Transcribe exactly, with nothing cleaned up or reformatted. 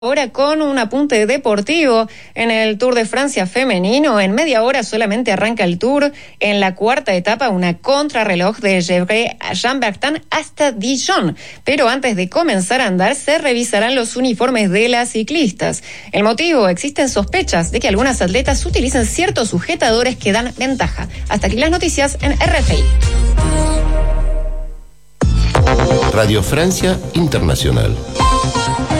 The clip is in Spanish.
Ahora con un apunte deportivo en el Tour de Francia femenino. En media hora solamente arranca el Tour. En la cuarta etapa, una contrarreloj de Gevrey-Chambertin hasta Dijon. Pero antes de comenzar a andar, se revisarán los uniformes de las ciclistas. El motivo: existen sospechas de que algunas atletas utilicen ciertos sujetadores que dan ventaja. Hasta aquí las noticias en R F I. Radio Francia Internacional.